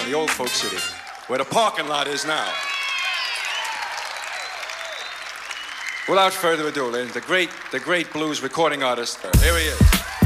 the old folk city, where the parking lot is now. Without further ado, ladies, the great blues recording artist, here he is.